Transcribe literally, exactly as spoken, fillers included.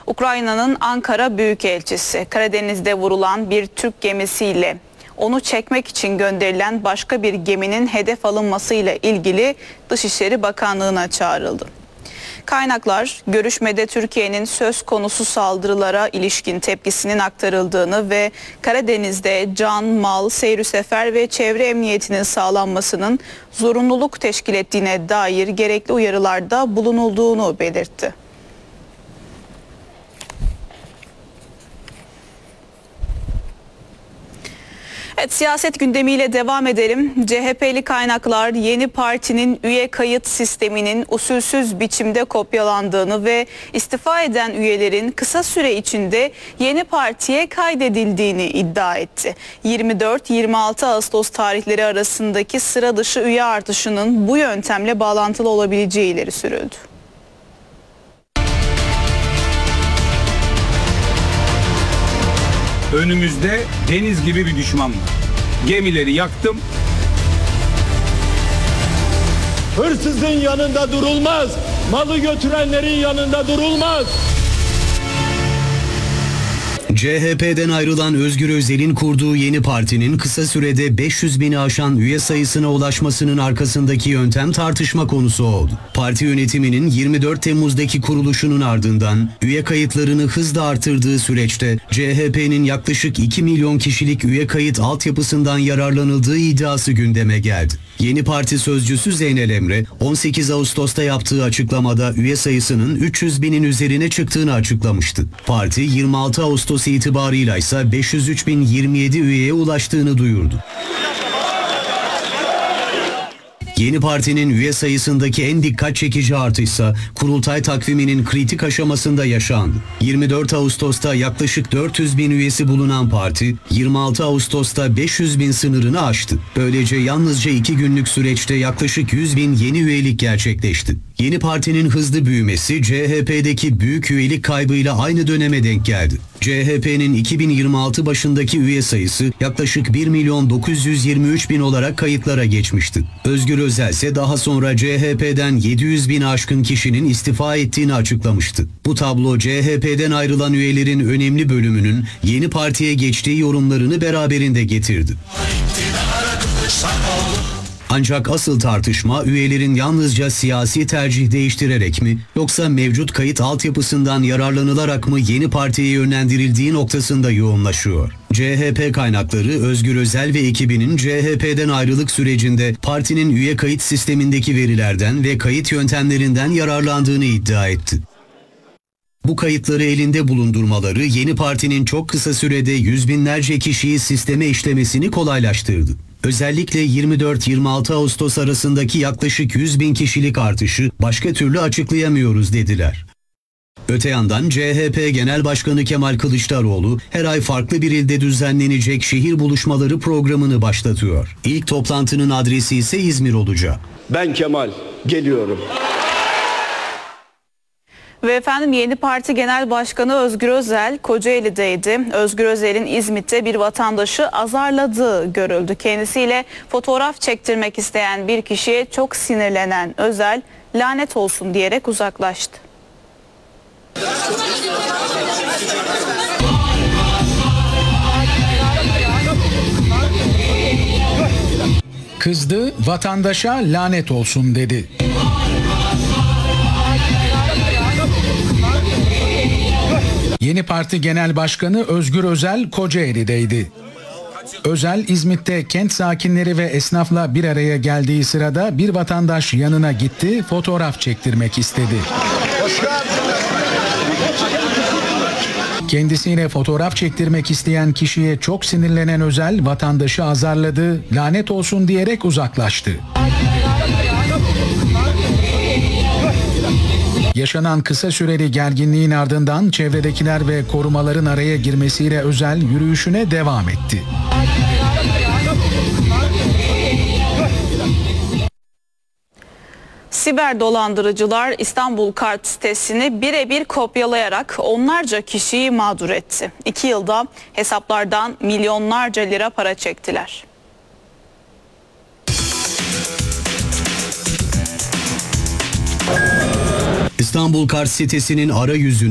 Ukrayna'nın Ankara Büyükelçisi, Karadeniz'de vurulan bir Türk gemisiyle onu çekmek için gönderilen başka bir geminin hedef alınmasıyla ilgili Dışişleri Bakanlığı'na çağrıldı. Kaynaklar görüşmede Türkiye'nin söz konusu saldırılara ilişkin tepkisinin aktarıldığını ve Karadeniz'de can, mal, seyir sefer ve çevre emniyetinin sağlanmasının zorunluluk teşkil ettiğine dair gerekli uyarılarda bulunulduğunu belirtti. Evet, siyaset gündemiyle devam edelim. C H P'li kaynaklar yeni partinin üye kayıt sisteminin usulsüz biçimde kopyalandığını ve istifa eden üyelerin kısa süre içinde yeni partiye kaydedildiğini iddia etti. yirmi dört yirmi altı Ağustos tarihleri arasındaki sıra dışı üye artışının bu yöntemle bağlantılı olabileceği ileri sürüldü. Önümüzde deniz gibi bir düşman var. Gemileri yaktım. Hırsızın yanında durulmaz. Malı götürenlerin yanında durulmaz. C H P'den ayrılan Özgür Özel'in kurduğu yeni partinin kısa sürede beş yüz bini aşan üye sayısına ulaşmasının arkasındaki yöntem tartışma konusu oldu. Parti yönetiminin yirmi dört Temmuz'daki kuruluşunun ardından üye kayıtlarını hızla artırdığı süreçte C H P'nin yaklaşık iki milyon kişilik üye kayıt altyapısından yararlanıldığı iddiası gündeme geldi. Yeni parti sözcüsü Zeynel Emre, on sekiz Ağustos'ta yaptığı açıklamada üye sayısının üç yüz binin üzerine çıktığını açıklamıştı. Parti yirmi altı Ağustos itibarıyla ise beş yüz üç bin yirmi yedi üyeye ulaştığını duyurdu. Yeni partinin üye sayısındaki en dikkat çekici artışsa kurultay takviminin kritik aşamasında yaşandı. yirmi dört Ağustos'ta yaklaşık dört yüz bin üyesi bulunan parti yirmi altı Ağustos'ta beş yüz bin sınırını aştı. Böylece yalnızca iki günlük süreçte yaklaşık yüz bin yeni üyelik gerçekleşti. Yeni partinin hızlı büyümesi C H P'deki büyük üyelik kaybıyla aynı döneme denk geldi. C H P'nin iki bin yirmi altı başındaki üye sayısı yaklaşık bir milyon dokuz yüz yirmi üç bin olarak kayıtlara geçmişti. Özgür Özel ise daha sonra C H P'den yedi yüz bin aşkın kişinin istifa ettiğini açıklamıştı. Bu tablo C H P'den ayrılan üyelerin önemli bölümünün yeni partiye geçtiği yorumlarını beraberinde getirdi. Ancak asıl tartışma üyelerin yalnızca siyasi tercih değiştirerek mi yoksa mevcut kayıt altyapısından yararlanılarak mı yeni partiye yönlendirildiği noktasında yoğunlaşıyor. C H P kaynakları Özgür Özel ve ekibinin C H P'den ayrılık sürecinde partinin üye kayıt sistemindeki verilerden ve kayıt yöntemlerinden yararlandığını iddia etti. Bu kayıtları elinde bulundurmaları yeni partinin çok kısa sürede yüz binlerce kişiyi sisteme işlemesini kolaylaştırdı. Özellikle yirmi dört yirmi altı Ağustos arasındaki yaklaşık yüz bin kişilik artışı başka türlü açıklayamıyoruz dediler. Öte yandan C H P Genel Başkanı Kemal Kılıçdaroğlu her ay farklı bir ilde düzenlenecek şehir buluşmaları programını başlatıyor. İlk toplantının adresi ise İzmir olacak. Ben Kemal, geliyorum. Ve efendim yeni parti genel başkanı Özgür Özel Kocaeli'deydi. Özgür Özel'in İzmit'te bir vatandaşı azarladığı görüldü. Kendisiyle fotoğraf çektirmek isteyen bir kişiye çok sinirlenen Özel lanet olsun diyerek uzaklaştı. Kızdı, vatandaşa lanet olsun dedi. Yeni Parti Genel Başkanı Özgür Özel Kocaeli'deydi. Özel, İzmit'te kent sakinleri ve esnafla bir araya geldiği sırada bir vatandaş yanına gitti, fotoğraf çektirmek istedi. Kendisiyle fotoğraf çektirmek isteyen kişiye çok sinirlenen Özel, vatandaşı azarladı, lanet olsun diyerek uzaklaştı. Yaşanan kısa süreli gerginliğin ardından çevredekiler ve korumaların araya girmesiyle Özel yürüyüşüne devam etti. Siber dolandırıcılar İstanbul Kart sitesini birebir kopyalayarak onlarca kişiyi mağdur etti. İki yılda hesaplardan milyonlarca lira para çektiler. İstanbul Kart sitesinin arayüzü